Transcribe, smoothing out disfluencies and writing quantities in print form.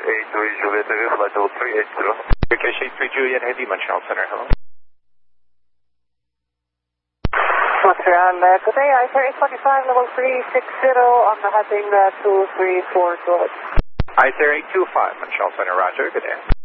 Juliet, flight level 380. Vacation 3 Juliet Heavy, Montreal Center, hello. Montreal, good day, ICR 845, level 360, I'm heading 234, go ahead. ICR 825, Montreal Center, roger, good day.